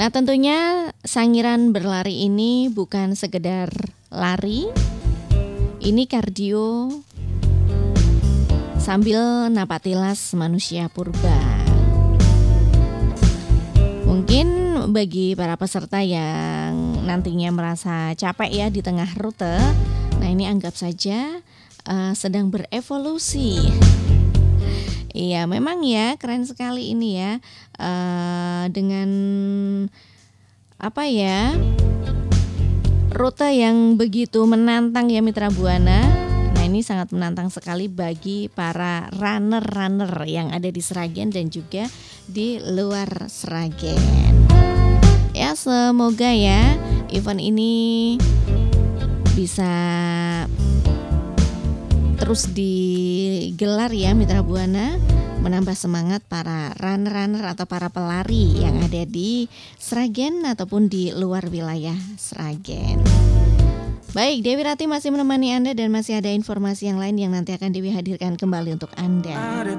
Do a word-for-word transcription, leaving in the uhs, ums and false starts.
Nah, tentunya Sangiran berlari ini bukan sekedar lari, ini kardio sambil napatilas manusia purba. Mungkin bagi para peserta yang nantinya merasa capek ya di tengah rute, nah ini anggap saja uh, sedang berevolusi. Iya, memang ya keren sekali ini ya, uh, dengan apa ya, rute yang begitu menantang ya Mitra Buana. Nah ini sangat menantang sekali bagi para runner-runner yang ada di Sragen dan juga di luar Sragen. Ya semoga ya event ini bisa terus digelar ya Mitra Buana, menambah semangat para runner-runner atau para pelari yang ada di Sragen ataupun di luar wilayah Sragen. Baik, Dewi Rati masih menemani Anda dan masih ada informasi yang lain yang nanti akan Dewi hadirkan kembali untuk Anda.